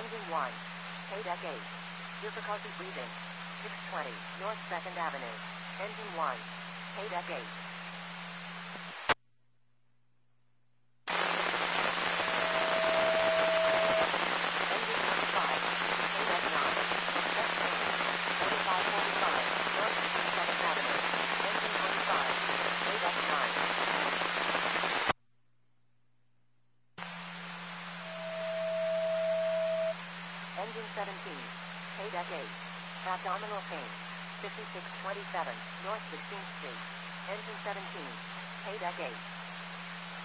Engine 1. K-Deck 8. Difficulty breathing. 620 North 2nd Avenue. Engine 1. K-Deck 8. Engine 25. K-Deck 9. Test change. 4545 North 62nd Avenue. Engine 25. K-Deck 9. Engine 17. K-Deck 8. Abdominal pain. 5627 North 16th Street. Engine 17. K-Deck 8.